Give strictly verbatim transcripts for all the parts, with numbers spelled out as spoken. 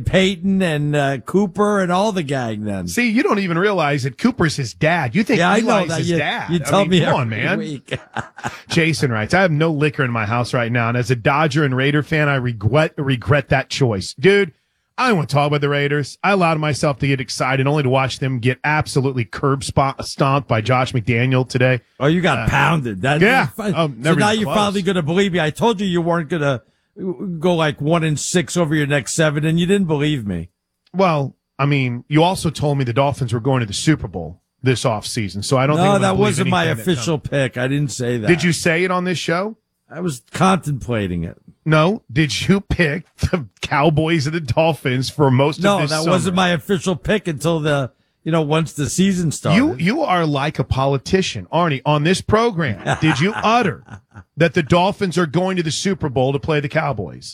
Peyton and uh, Cooper and all the gang then. See, you don't even realize that Cooper's his dad. You think yeah, Eli's I know that. his you, dad. You tell I mean, me come on, man. Week. Jason writes, I have no liquor in my house right now, and as a Dodger and Raider fan, I regret regret that choice. Dude, I don't want to talk about the Raiders. I allowed myself to get excited only to watch them get absolutely curb spot, stomped by Josh McDaniel today. Oh, you got uh, pounded. That, yeah. Um, so now you're finally going to believe me. I told you you weren't going to go like one and six over your next seven, and you didn't believe me. Well, I mean, you also told me the Dolphins were going to the Super Bowl this offseason, so I don't no, think I'm that wasn't my official that pick. I didn't say that. Did you say it on this show? I was contemplating it. No. Did you pick the Cowboys and the Dolphins for most no, of this No, that summer? wasn't my official pick until the, you know, once the season started. You you are like a politician, Arnie. On this program, did you utter that the Dolphins are going to the Super Bowl to play the Cowboys?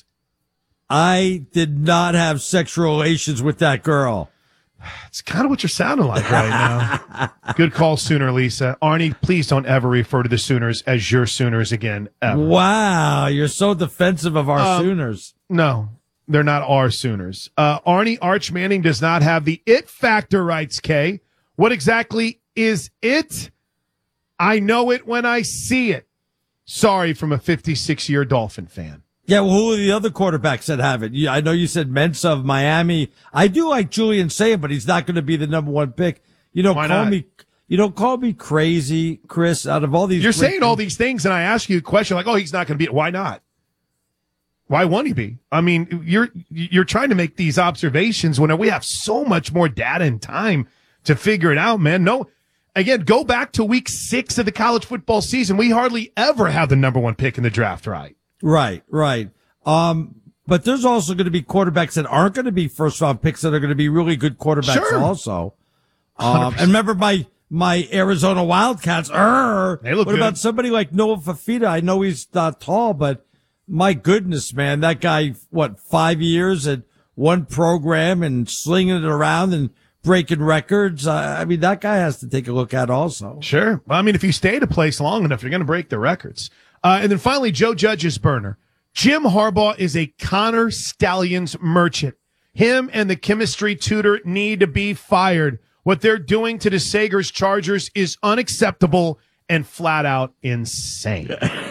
I did not have sexual relations with that girl. It's kind of what you're sounding like right now. Good call, Sooner Lisa. Arnie, please don't ever refer to the Sooners as your Sooners again, ever. Wow, you're so defensive of our um, Sooners. No, they're not our Sooners. Uh, Arnie Arch Manning does not have the it factor, writes Kay. What exactly is it? I know it when I see it. Sorry from a fifty-six-year Dolphin fan. Yeah, well, who are the other quarterbacks that have it? Yeah, I know you said Mensa of Miami. I do like Julian Sayin, but he's not going to be the number one pick. You know, Why call not? me, you don't call me crazy, Chris. Out of all these, you're saying things, all these things, and I ask you a question like, "Oh, he's not going to be." Why not? Why won't he be? I mean, you're you're trying to make these observations when we have so much more data and time to figure it out, man. No, again, go back to week six of the college football season. We hardly ever have the number one pick in the draft, right? Right, right. Um, but there's also going to be quarterbacks that aren't going to be first round picks that are going to be really good quarterbacks sure. also. Um, and remember my, my Arizona Wildcats, er, they look what good. about somebody like Noah Fafita? I know he's not tall, but my goodness, man, that guy, what, five years at one program and slinging it around and breaking records. Uh, I mean, that guy has to take a look at also. Sure. Well, I mean, if you stay at a place long enough, you're going to break the records. Uh, and then finally, Joe Judge's burner. Jim Harbaugh is a Connor Stallions merchant. Him and the chemistry tutor need to be fired. What they're doing to the Sagers Chargers is unacceptable and flat out insane.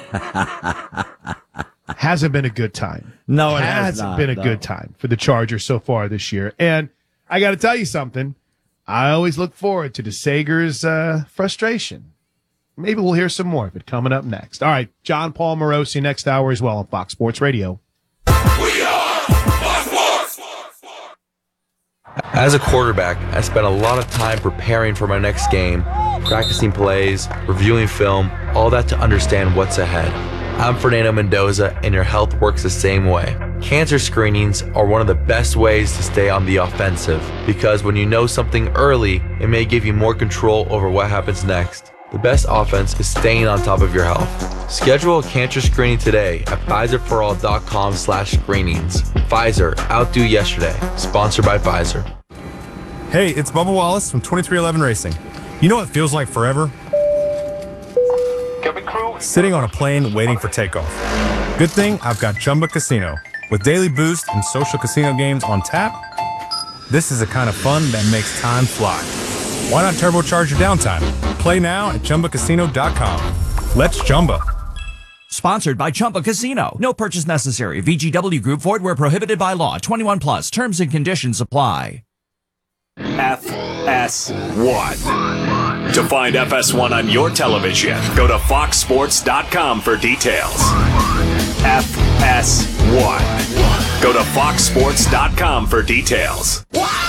Hasn't been a good time. No, it hasn't has not, been a no. good time for the Chargers so far this year. And I got to tell you something. I always look forward to the Sagers' uh, frustration. Maybe we'll hear some more of it coming up next. All right, John Paul Morosi next hour as well on Fox Sports Radio. We are Fox Sports. As a quarterback, I spent a lot of time preparing for my next game, practicing plays, reviewing film, all that to understand what's ahead. I'm Fernando Mendoza, and your health works the same way. Cancer screenings are one of the best ways to stay on the offensive, because when you know something early, it may give you more control over what happens next. The best offense is staying on top of your health. Schedule a cancer screening today at Pfizer For All dot com slash screenings. Pfizer, outdo yesterday. Sponsored by Pfizer. Hey, it's Bubba Wallace from twenty-three eleven Racing. You know what feels like forever? Sitting on a plane waiting for takeoff. Good thing I've got Chumba Casino. With daily boost and social casino games on tap, this is the kind of fun that makes time fly. Why not turbocharge your downtime? Play now at Chumba Casino dot com. Let's Chumba. Sponsored by Chumba Casino. No purchase necessary. V G W Group. Void where prohibited by law. twenty-one plus. Terms and conditions apply. F S one. To find F S one on your television, go to fox sports dot com for details. F S one. Go to fox sports dot com for details.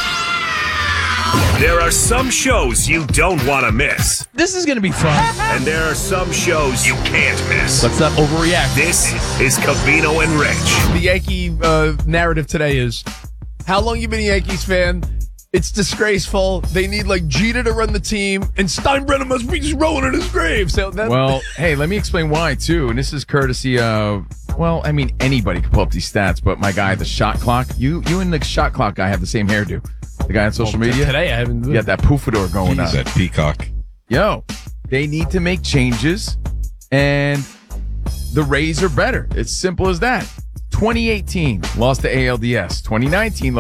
There are some shows you don't want to miss. This is going to be fun. And there are some shows you can't miss. Let's not overreact. This is Covino and Rich. The Yankee uh, narrative today is, how long you been a Yankees fan? It's disgraceful. They need like Jeter to run the team, and Steinbrenner must be just rolling in his grave. So that- well, hey, let me explain why too. And this is courtesy of, well, I mean, anybody can pull up these stats, but my guy, the shot clock. You, you and the shot clock guy have the same hairdo. The guy on social well, media today, I haven't. You got that poofador going He's on. that peacock. Yo, they need to make changes, and the Rays are better. It's simple as that. twenty eighteen lost to A L D S. twenty nineteen